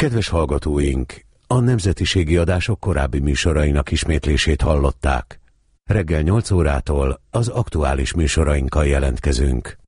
Kedves hallgatóink, a nemzetiségi adások korábbi műsorainak ismétlését hallották. Reggel 8 órától az aktuális műsorainkkal jelentkezünk.